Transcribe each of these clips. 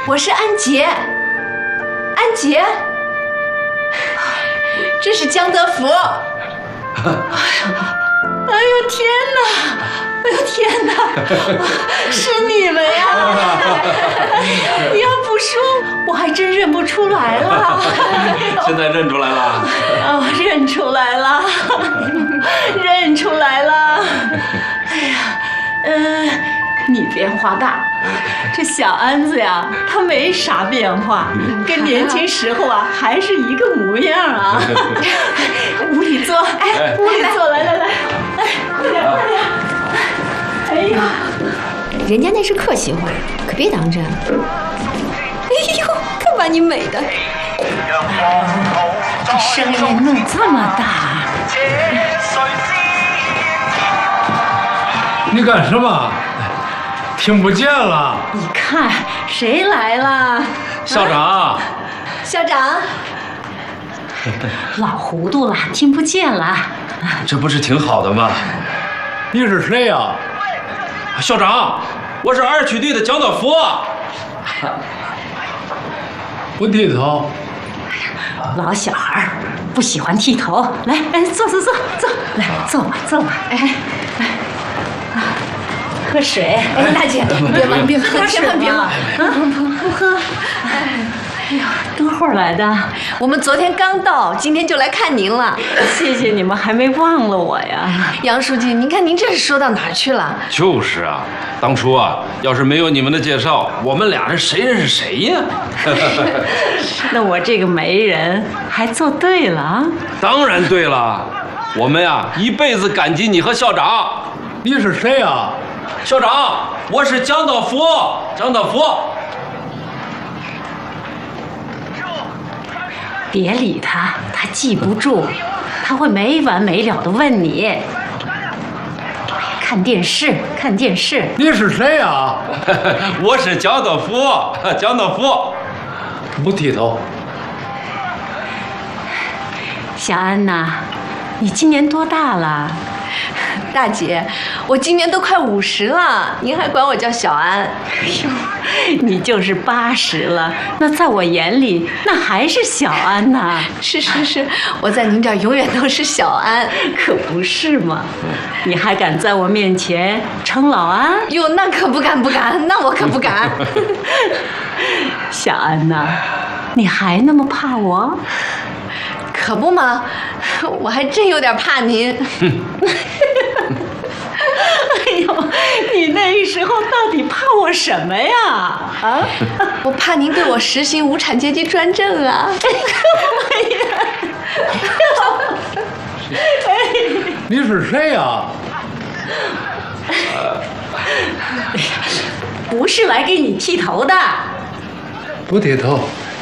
我是安杰，安杰，这是江德福。哎呦天哪！哎呦天哪！是你们呀！你要不说，我还真认不出来了。 现在认出来了？ 哦，认出来了，认出来了。哎呀，你变化大，这小安子呀，他没啥变化，跟年轻时候啊还是一个模样啊。屋里坐，哎，屋里坐，来，快点。哎呀， 人家那是客气话，可别当真。哎呦，可把你美的！ 这声音弄这么大， 你干什么？听不见了。 你看谁来了？ 校长。 校长，老糊涂了，听不见了。 这不是挺好的吗？ 你是谁呀？ 校长，我是二区队的江德福。 不剃头。 老小孩不喜欢剃头，来，坐，来坐吧，哎，喝水。 哎，大姐，你别喝，千万别喝， 不喝。哎呦，多会儿来的？ 我们昨天刚到，今天就来看您了。 谢谢你们还没忘了我呀。 杨书记，您看您这是说到哪儿去了？ 就是啊，当初啊，要是没有你们的介绍，我们俩人谁认识谁呀？ 那我这个媒人还做对了啊？ 当然对了，我们呀一辈子感激你和校长。 你是谁呀？ 校长，我是江德福。 别理他，他记不住，他会没完没了的问你。看电视。 你是谁呀？ 我是江德福。 不剃头。 小安呐，你今年多大了？ 大姐，我今年都快50了，您还管我叫小安？ 哎呦，你就是80了，那在我眼里那还是小安呐。 是，我在您这儿永远都是小安， 可不是嘛？你还敢在我面前称老安？ 哟，那可不敢，那我可不敢。 小安呐，你还那么怕我？ 可不嘛，我还真有点怕您。 哎呦，你那时候到底怕我什么呀？啊？ 我怕您对我实行无产阶级专政啊！ 哎呀， 你是谁呀？ 不是来给你剃头的。 不剃头。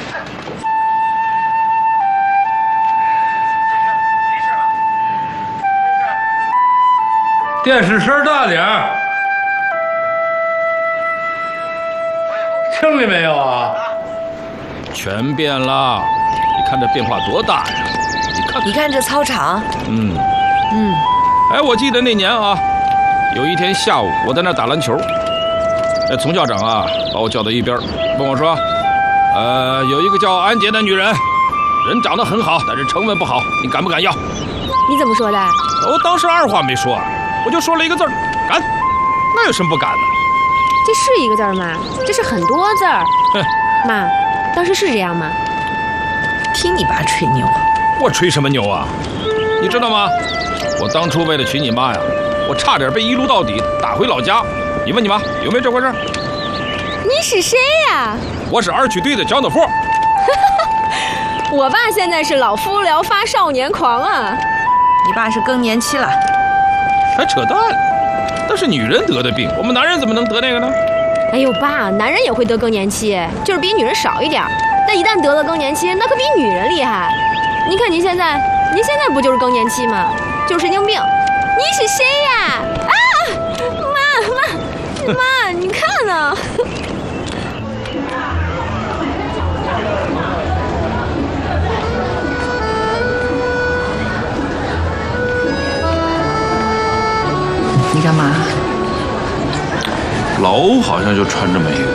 电视声大点儿，听见没有啊？ 全变了，你看这变化多大呀！ 你看这操场， 哎，我记得那年啊，有一天下午我在那打篮球，那丛校长啊把我叫到一边，问我说，有一个叫安杰的女人，人长得很好，但是成文不好，你敢不敢要？ 你怎么说的？ 我当时二话没说，我就说了一个字儿，敢。那有什么不敢的？ 这是一个字儿吗？这是很多字儿。妈，当时是这样吗？ 听你爸吹牛。 我吹什么牛啊？你知道吗？我当初为了娶你妈呀，我差点被一撸到底，打回老家。你问你妈有没有这回事？ 你是谁呀？ 我是二区队的江德福。 我爸现在是老夫聊发少年狂啊。 你爸是更年期了。 还扯淡，那是女人得的病，我们男人怎么能得那个呢？ 哎呦爸，男人也会得更年期，就是比女人少一点。但一旦得了更年期，那可比女人厉害。您看您现在不就是更年期吗？就是神经病。你是谁呀？啊，妈，你看呢？ 你干嘛？ 老欧好像就穿这么一个。